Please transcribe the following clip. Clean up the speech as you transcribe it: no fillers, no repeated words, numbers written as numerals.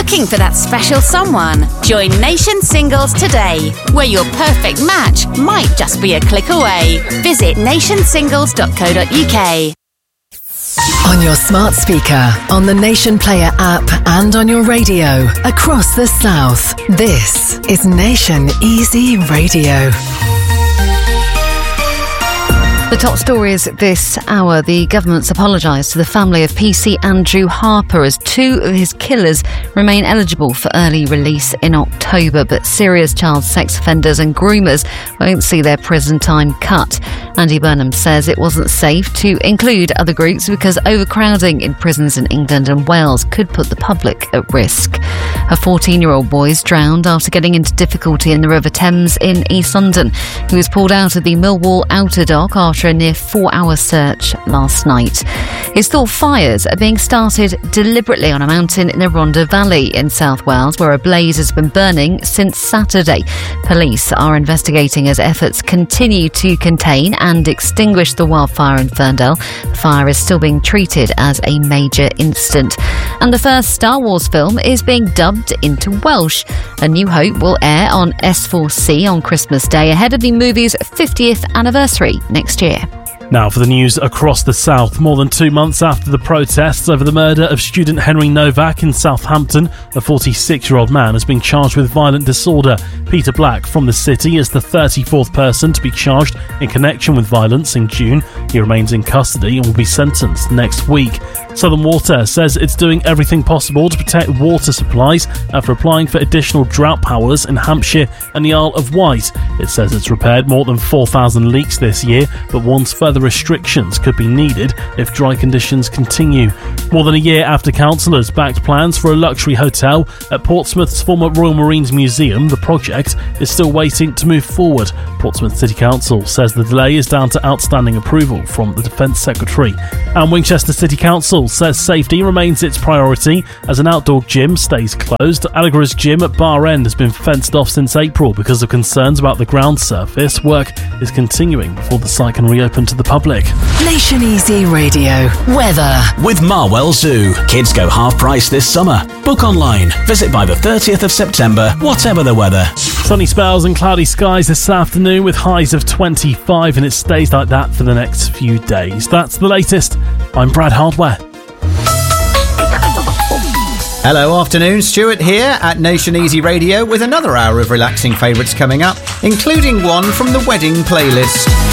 Looking for that special someone? Join Nation Singles today, where your perfect match might just be a click away. Visit nationsingles.co.uk. On your smart speaker, on the Nation Player app, and on your radio across the South. This is Nation Easy Radio. The top stories this hour. The government's apologised to the family of PC Andrew Harper as two of his killers remain eligible for early release in October, but serious child sex offenders and groomers won't see their prison time cut. Andy Burnham says it wasn't safe to include other groups because overcrowding in prisons in England and Wales could put the public at risk. A 14-year-old boy is drowned after getting into difficulty in the River Thames in East London. He was pulled out of the Millwall Outer Dock after a near 4-hour search last night. It's thought fires are being started deliberately on a mountain in the Rhondda Valley in South Wales, where a blaze has been burning since Saturday. Police are investigating as efforts continue to contain and extinguish the wildfire in Ferndale. The fire is still being treated as a major incident. And the first Star Wars film is being dubbed into Welsh. A New Hope will air on S4C on Christmas Day ahead of the movie's 50th anniversary next year. Now for the news across the South. More than 2 months after the protests over the murder of student Henry Novak in Southampton, a 46-year-old man has been charged with violent disorder. Peter Black from the city is the 34th person to be charged in connection with violence in June. He remains in custody and will be sentenced next week. Southern Water says it's doing everything possible to protect water supplies after applying for additional drought powers in Hampshire and the Isle of Wight. It says it's repaired more than 4,000 leaks this year, but warns further restrictions could be needed if dry conditions continue. More than a year after councillors backed plans for a luxury hotel at Portsmouth's former Royal Marines Museum, the project is still waiting to move forward. Portsmouth City Council says the delay is down to outstanding approval from the Defence Secretary. And Winchester City Council says safety remains its priority as an outdoor gym stays closed. Allegory's gym at Bar End has been fenced off since April because of concerns about the ground surface. Work is continuing before the site can reopen to the public. Nation Easy Radio. Weather. With Marwell Zoo. Kids go half price this summer. Book online. Visit by the 30th of September, whatever the weather. Sunny spells and cloudy skies this afternoon with highs of 25, and it stays like that for the next few days. That's the latest. I'm Brad Hardware. Hello, afternoon. Stuart here at Nation Easy Radio with another hour of relaxing favourites coming up, including one from the wedding playlist.